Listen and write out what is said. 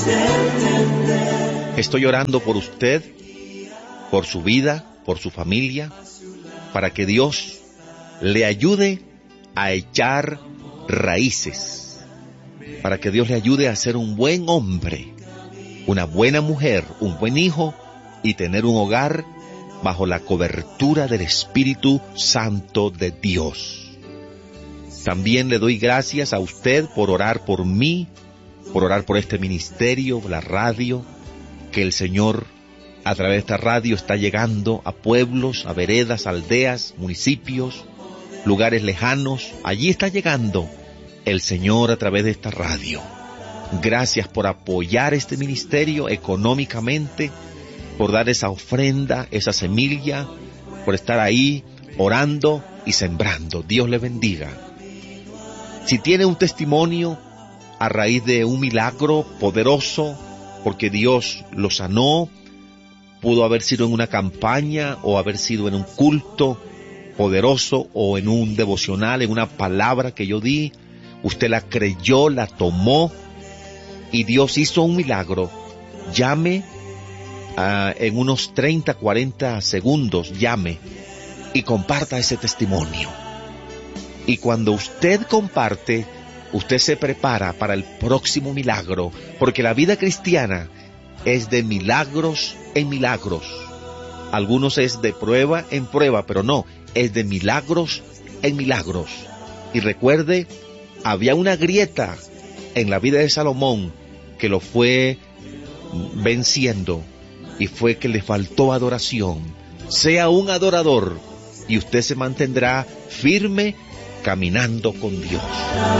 Estoy orando por usted, por su vida, por su familia, para que Dios le ayude a echar raíces, para que Dios le ayude a ser un buen hombre, una buena mujer, un buen hijo y tener un hogar bajo la cobertura del Espíritu Santo de Dios. También le doy gracias a usted por orar por mí, por orar por este ministerio, la radio, que el Señor a través de esta radio está llegando a pueblos, a veredas, aldeas, municipios, lugares lejanos. Allí está llegando el Señor a través de esta radio. Gracias por apoyar este ministerio económicamente, por dar esa ofrenda, esa semilla, por estar ahí orando y sembrando. Dios le bendiga. Si tiene un testimonio a raíz de un milagro poderoso, porque Dios lo sanó, pudo haber sido en una campaña o haber sido en un culto poderoso o en un devocional, en una palabra que yo di, usted la creyó, la tomó y Dios hizo un milagro. Llame en unos 30, 40 segundos, llame y comparta ese testimonio. Y cuando usted comparte, usted se prepara para el próximo milagro, porque la vida cristiana es de milagros en milagros. Algunos es de prueba en prueba, pero no, es de milagros en milagros. Y recuerde, había una grieta en la vida de Salomón que lo fue venciendo, y fue que le faltó adoración. Sea un adorador y usted se mantendrá firme caminando con Dios.